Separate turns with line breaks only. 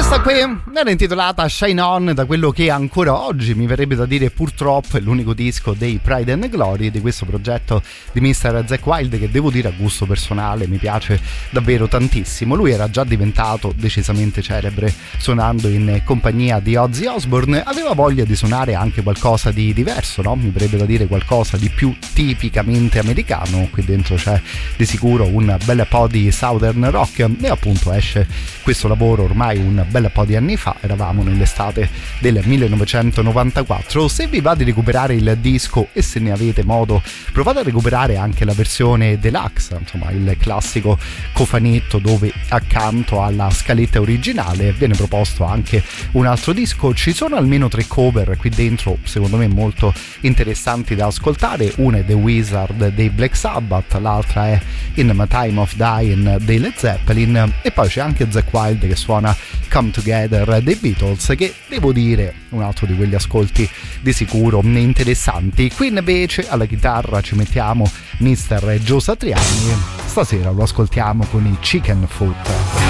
Questa qui era intitolata Shine On, da quello che ancora oggi mi verrebbe da dire purtroppo è l'unico disco dei Pride and Glory, di questo progetto di Mr. Zakk Wylde, che devo dire a gusto personale mi piace davvero tantissimo. Lui era già diventato decisamente celebre suonando in compagnia di Ozzy Osbourne, aveva voglia di suonare anche qualcosa di diverso, no? Mi verrebbe da dire qualcosa di più tipicamente americano. Qui dentro c'è di sicuro un bel po' di Southern Rock e appunto esce questo lavoro ormai un bel po' di anni fa, eravamo nell'estate del 1994. Se vi va di recuperare il disco e se ne avete modo, provate a recuperare anche la versione deluxe, insomma il classico cofanetto dove accanto alla scaletta originale viene proposto anche un altro disco. Ci sono almeno 3 cover qui dentro, secondo me molto interessanti da ascoltare. Una è The Wizard dei Black Sabbath, l'altra è In My Time of Dying dei Led Zeppelin e poi c'è anche Zakk Wylde che suona Come Together dei Beatles, che devo dire un altro di quegli ascolti di sicuro interessanti. Qui invece alla chitarra ci mettiamo Mr. Joe Satriani, stasera lo ascoltiamo con i Chicken Foot.